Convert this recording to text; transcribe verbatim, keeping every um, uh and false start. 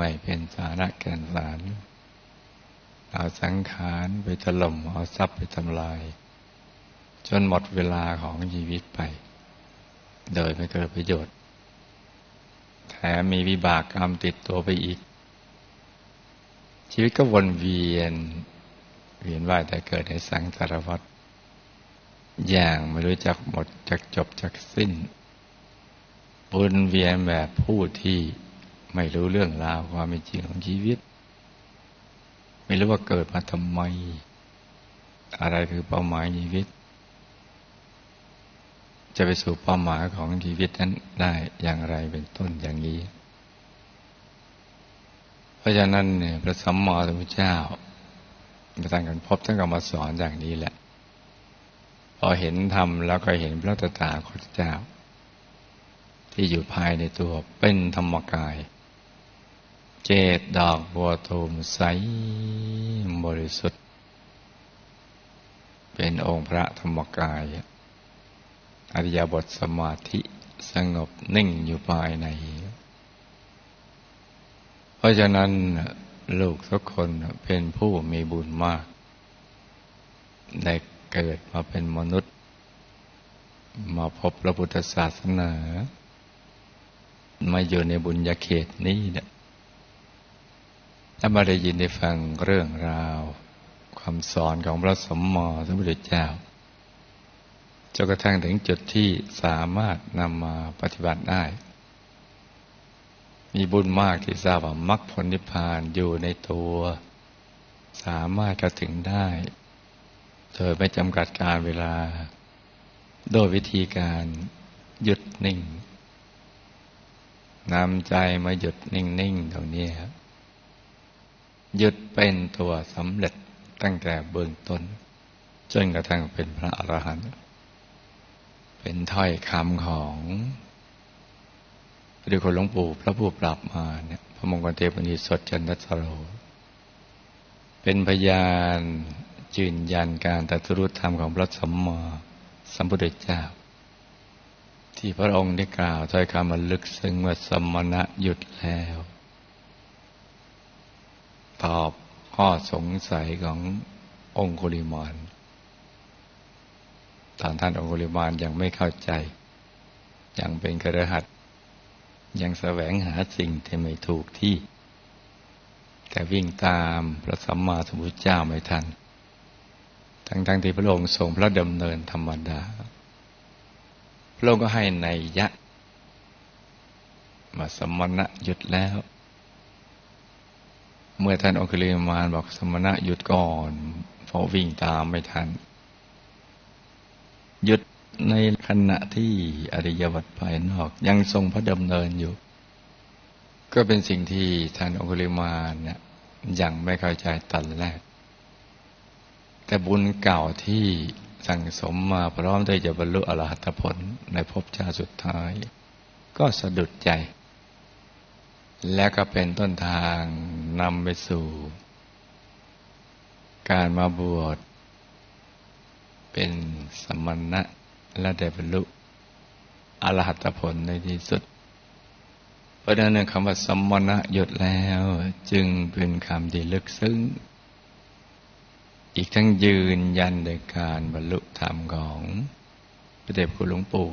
ไม่เป็นสาระแก่นสารเอาสังขารไปถล่มเอาทรัพย์ไปทำลายจนหมดเวลาของชีวิตไปโดยไม่เกิดประโยชน์แถมมีวิบากกรรมติดตัวไปอีกชีวิตก็วนเวียนเวียนว่ายแต่เกิดในสังสารวัฏอย่างไม่รู้จักหมดจักจบจักสิ้นวนเวียนแบบผู้ที่ไม่รู้เรื่องราวความเป็นจริงของชีวิตไม่รู้ว่าเกิดมาทำไมอะไรคือเป้าหมายชีวิตจะไปสู่เป้าหมายของชีวิตนั้นได้อย่างไรเป็นต้นอย่างนี้เพราะฉะนั้นเนี่ยพระสัมมาสัมพุทธเจ้ามาตั้งกันพบท่านก็มาสอนอย่างนี้แหละพอเห็นธรรมแล้วก็เห็นพระตถาคตเจ้าที่อยู่ภายในตัวเป็นธรรมกายเจตดอกบัวตูมใสบริสุทธิ์เป็นองค์พระธรรมกายอริยบทสมาธิสงบนิ่งอยู่ภายในเพราะฉะนั้นลูกทุกคนเป็นผู้มีบุญมากได้เกิดมาเป็นมนุษย์มาพบพระพุทธศาสนามาอยู่ในบุญญาเขตนี้เนี่ยถ้ามาได้ยินได้ฟังเรื่องราวคำสอนของพระสัมมาสัมพุทธเจ้าจนกระทั่งถึงจุดที่สามารถนำมาปฏิบัติได้มีบุญมากที่ทราบว่ามรรคผลนิพพานอยู่ในตัวสามารถเข้าถึงได้โดยไม่จำกัดการเวลาโดยวิธีการหยุดนิ่งนำใจมาหยุดนิ่งๆตรงนี้ครับหยุดเป็นตัวสำเร็จตั้งแต่เบื้องต้นจนกระทั่งเป็นพระอรหันต์เป็นถ้อยคำของพระเดชคุณหลวงปู่พระผู้ปราบมารเนี่ยพระมงคลเทพมุนีสดจันทสโรเป็นพยานยืนยันการตรัสรู้ธรรมของพระสัมมาสัมพุทธเจ้าที่พระองค์ได้กล่าวถ้อยคำอันลึกซึ้งว่าสมณะหยุดแล้วตอบข้อสงสัยขององคุลิมานตอนท่านองคุลิมานยังไม่เข้าใจยังเป็นคฤหัสถ์ยังแสวงหาสิ่งที่ไม่ถูกที่แต่วิ่งตามพระสัมมาสัมพุทธเจ้าไม่ทันทั้งๆที่พระองค์ทรงพระดำเนินธรรมดาพระองค์ก็ให้นัยยะมาสมณะหยุดแล้วเมื่อท่านองคุลิมานบอกสมณะหยุดก่อนเพราะวิ่งตามไม่ทันหยุดในขณะที่อริยวัฏภายนอกยังทรงพระดำเนินอยู่ก็เป็นสิ่งที่ท่านองคุลิมานเนี่ยยังไม่เข้าใจตอนแรกแต่บุญเก่าที่สั่งสมมาพร้อมที่จะบรรลุอรหัตผลในภพชาติสุดท้ายก็สะดุดใจและก็เป็นต้นทางนำไปสู่การมาบวชเป็นสมณะและได้บรรลุอรหัตผลในที่สุดเพราะฉะนั้นคำว่าสมณะหยุดแล้วจึงเป็นคำที่ลึกซึ้งอีกทั้งยืนยันในการบรรลุธรรมของพระเดชคุณหลวงปู่